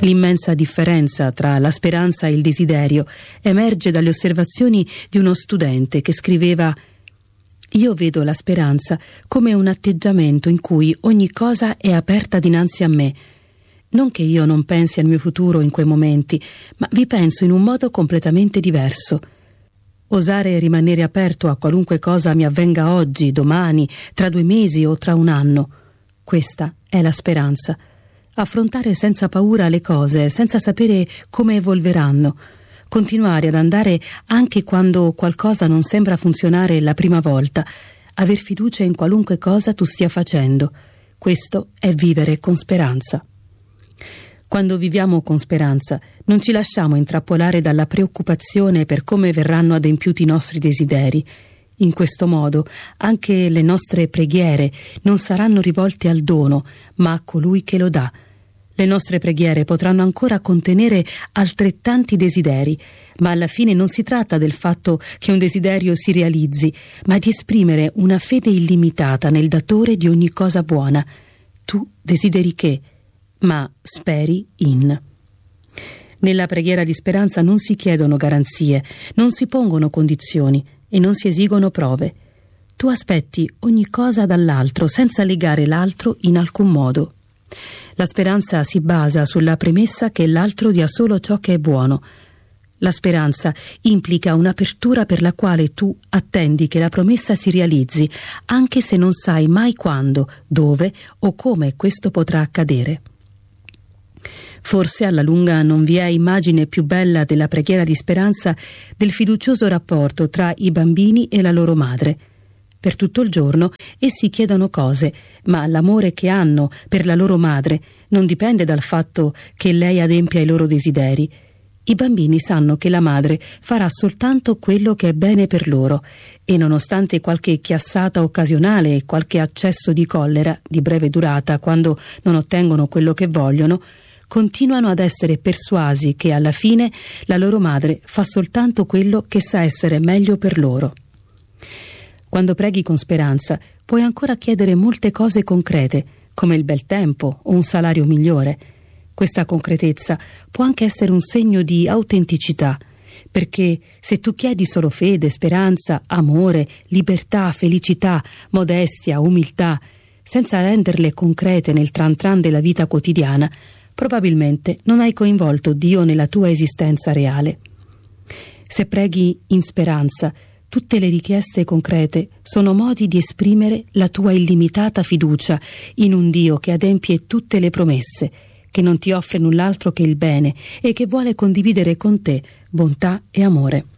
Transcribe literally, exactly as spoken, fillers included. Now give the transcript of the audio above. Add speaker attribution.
Speaker 1: L'immensa differenza tra la speranza e il desiderio emerge dalle osservazioni di uno studente che scriveva: «Io vedo la speranza come un atteggiamento in cui ogni cosa è aperta dinanzi a me. Non che io non pensi al mio futuro in quei momenti, ma vi penso in un modo completamente diverso. Osare rimanere aperto a qualunque cosa mi avvenga oggi, domani, tra due mesi o tra un anno. Questa è la speranza. Affrontare senza paura le cose, senza sapere come evolveranno. Continuare ad andare anche quando qualcosa non sembra funzionare la prima volta. Aver fiducia in qualunque cosa tu stia facendo. Questo è vivere con speranza». Quando viviamo con speranza, non ci lasciamo intrappolare dalla preoccupazione per come verranno adempiuti i nostri desideri. In questo modo, anche le nostre preghiere non saranno rivolte al dono, ma a colui che lo dà. Le nostre preghiere potranno ancora contenere altrettanti desideri, ma alla fine non si tratta del fatto che un desiderio si realizzi, ma di esprimere una fede illimitata nel datore di ogni cosa buona. Tu desideri che, ma speri in. Nella preghiera di speranza non si chiedono garanzie, non si pongono condizioni e non si esigono prove. Tu aspetti ogni cosa dall'altro senza legare l'altro in alcun modo. La speranza si basa sulla premessa che l'altro dia solo ciò che è buono. La speranza implica un'apertura per la quale tu attendi che la promessa si realizzi, anche se non sai mai quando, dove o come questo potrà accadere. Forse alla lunga non vi è immagine più bella della preghiera di speranza del fiducioso rapporto tra i bambini e la loro madre. Per tutto il giorno essi chiedono cose, ma l'amore che hanno per la loro madre non dipende dal fatto che lei adempia i loro desideri. I bambini sanno che la madre farà soltanto quello che è bene per loro e, nonostante qualche chiassata occasionale e qualche accesso di collera di breve durata quando non ottengono quello che vogliono, continuano ad essere persuasi che alla fine la loro madre fa soltanto quello che sa essere meglio per loro. Quando preghi con speranza, puoi ancora chiedere molte cose concrete, come il bel tempo o un salario migliore. Questa concretezza può anche essere un segno di autenticità, perché se tu chiedi solo fede, speranza, amore, libertà, felicità, modestia, umiltà, senza renderle concrete nel tran tran della vita quotidiana, probabilmente non hai coinvolto Dio nella tua esistenza reale. Se preghi in speranza, tutte le richieste concrete sono modi di esprimere la tua illimitata fiducia in un Dio che adempie tutte le promesse, che non ti offre null'altro che il bene e che vuole condividere con te bontà e amore.